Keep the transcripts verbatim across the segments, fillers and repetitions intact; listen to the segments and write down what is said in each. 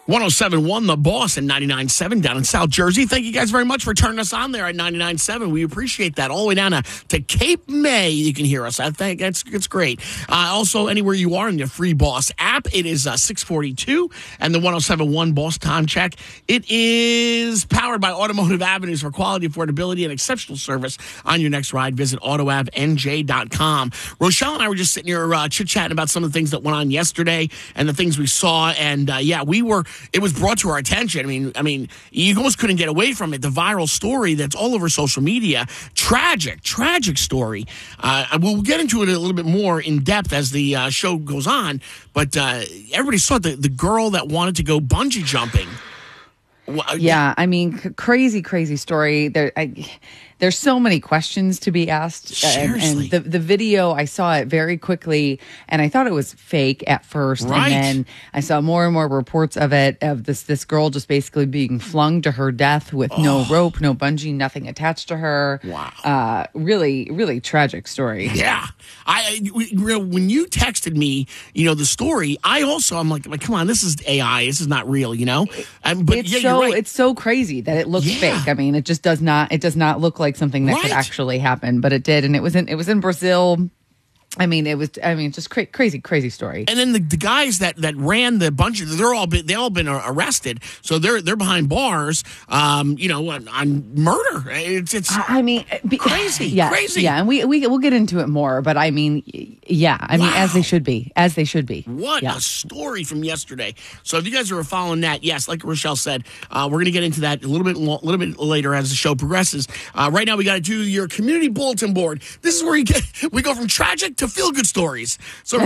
one oh seven point one The Boss and ninety-nine point seven down in South Jersey. Thank you guys very much for turning us on there at ninety-nine point seven. We appreciate that. All the way down to, to Cape May, you can hear us. I think that's it's great. Uh, also, anywhere you are in the free Boss app, it is uh, six forty-two. And the one oh seven point one Boss Time Check, it is powered by Automotive Avenues for quality, affordability, and exceptional service on your next ride. Visit auto av n j dot com. Rochelle and I were just sitting here uh, chit-chatting about some of the things that went on yesterday and the things we saw. And, uh, yeah, we were... It was brought to our attention. I mean, I mean, you almost couldn't get away from it. The viral story that's all over social media, tragic, tragic story. Uh, we'll get into it a little bit more in depth as the uh, show goes on. But uh, everybody saw the the girl that wanted to go bungee jumping. Yeah, I mean, c- crazy, crazy story. There, I, there's so many questions to be asked. Seriously. And, and the, the video, I saw it very quickly, and I thought it was fake at first. Right. And then I saw more and more reports of it, of this this girl just basically being flung to her death with Oh. no rope, no bungee, nothing attached to her. Wow. Uh, really, really tragic story. Yeah. I, I we- real- when you texted me, you know, the story, I also, I'm like, like come on, this is A I. This is not real, you know? Um, but It's yeah, so you're right. it's so crazy that it looks Yeah. fake. I mean, it just does not it does not look like something that could Right. actually happen, but it did, and it was in it was in Brazil. I mean, it was. I mean, just cra- crazy, crazy story. And then the, the guys that, that ran the bunch of they're all been, they all been arrested, so they're they're behind bars, um, you know, on, on murder. It's it's I I mean, be, crazy, yeah, crazy. yeah, and we we we'll get into it more, but I mean, y- yeah, I mean, as Wow. they should be, as they should be. What yeah. a story from yesterday! So if you guys are following that, yes, like Rochelle said, uh, we're going to get into that a little bit, lo- little bit later as the show progresses. Uh, right now, we got to do your community bulletin board. This is where you get we go from tragic to feel good stories. So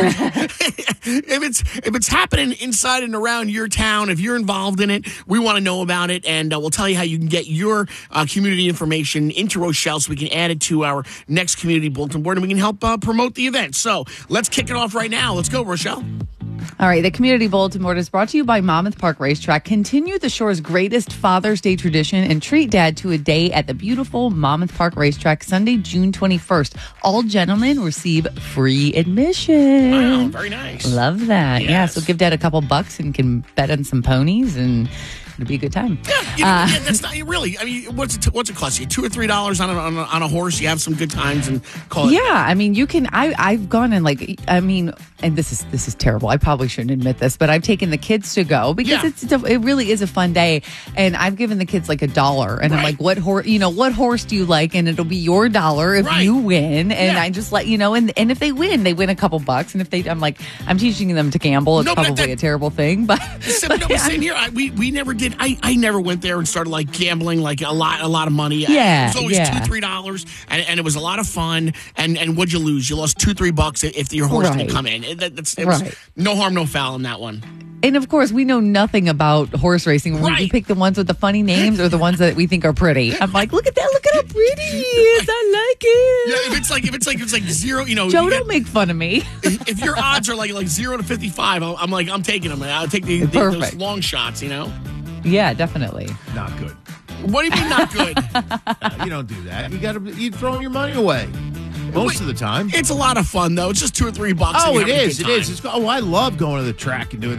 if it's if it's happening inside and around your town, if you're involved in it, we want to know about it, and uh, we'll tell you how you can get your uh, community information into Rochelle so we can add it to our next community bulletin board and we can help uh, promote the event. So let's kick it off right now. Let's go, Rochelle. All right, the Community Bulletin Board is brought to you by Monmouth Park Racetrack. Continue the shore's greatest Father's Day tradition and treat Dad to a day at the beautiful Monmouth Park Racetrack Sunday, June twenty-first. All gentlemen receive free admission. Wow, very nice. Love that. Yeah, Yes. so give Dad a couple bucks and can bet on some ponies, and it'll be a good time. Yeah, you know, Uh, yeah, that's not really. I mean, what's it? What's it cost you? Two or three dollars on a, on a on a horse. You have some good times and call it. Yeah, I mean, you can. I I've gone and like, I mean, and this is this is terrible. I probably shouldn't admit this, but I've taken the kids to go because Yeah. it's it really is a fun day, and I've given the kids like a dollar, and I'm Right. like, what horse? You know, what horse do you like? And it'll be your dollar if Right. you win, and Yeah. I just let you know, and and if they win, they win a couple bucks, and if they, I'm like, I'm teaching them to gamble. It's No, but probably that- a terrible thing, but, Same, but no, but I'm- same here. I, we we never did. I, I never went there and started like gambling like a lot a lot of money. Yeah, it was always yeah. two three dollars, and, and it was a lot of fun. And and what'd you lose? You lost two three bucks if your horse Right. didn't come in. It, that, that's it was Right. no harm, no foul in that one. And of course, we know nothing about horse racing. We- We Right. pick the ones with the funny names or the ones that we think are pretty. I'm like, look at that! Look at how pretty he is. I like it. Yeah, if it's like if it's like if it's like zero, you know, Joe, you don't get- make fun of me. if your odds are like like zero to fifty five, I'm like I'm taking them. I'll take the, the those Perfect. long shots. You know, Yeah, definitely. Not good. what do you mean not good? You don't do that. You got to. You throw your money away most of the time. It's a lot of fun though. It's just two or three bucks. and Oh, you it have a is. good It is. time. It's, oh, I love going to the track and doing